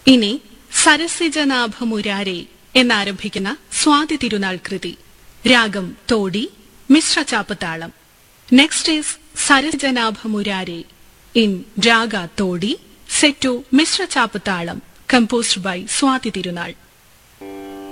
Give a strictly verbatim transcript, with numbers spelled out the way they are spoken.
ഇനി സരസിജനാഭമുരാരെ എന്നാരംഭിക്കുന്ന സ്വാതി തിരുനാൾ കൃതി. രാഗം Todi, Mishra ചാപ്പത്താളം. Next is സരസിജനാഭമുരാരെ in raga Todi, set to Mishra ചാപ്പത്താളം, composed by Swati Tirunal.